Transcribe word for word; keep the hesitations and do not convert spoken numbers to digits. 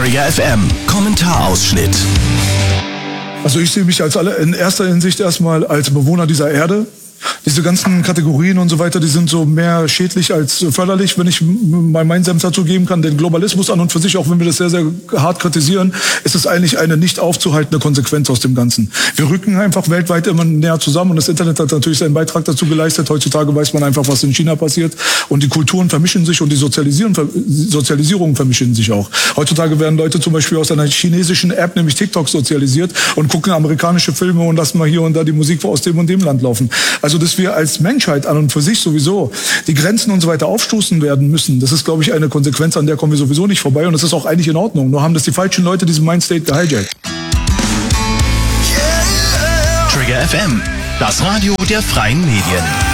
Trigger F M, Kommentarausschnitt. Also ich sehe mich als alle in erster Hinsicht erstmal als Bewohner dieser Erde. Diese ganzen Kategorien und so weiter, die sind so mehr schädlich als förderlich, wenn ich mal meinen Senf dazu geben kann. Den Globalismus an und für sich, auch wenn wir das sehr, sehr hart kritisieren, ist es eigentlich eine nicht aufzuhaltende Konsequenz aus dem Ganzen. Wir rücken einfach weltweit immer näher zusammen und das Internet hat natürlich seinen Beitrag dazu geleistet. Heutzutage weiß man einfach, was in China passiert und die Kulturen vermischen sich und die Sozialisieren, Sozialisierungen vermischen sich auch. Heutzutage werden Leute zum Beispiel aus einer chinesischen App, nämlich TikTok, sozialisiert und gucken amerikanische Filme und lassen mal hier und da die Musik aus dem und dem Land laufen. Also dass wir als Menschheit an und für sich sowieso die Grenzen und so weiter aufstoßen werden müssen, das ist, glaube ich, eine Konsequenz, an der kommen wir sowieso nicht vorbei und das ist auch eigentlich in Ordnung. Nur haben das die falschen Leute diesen Mindstate gehijackt. Trigger F M, das Radio der freien Medien.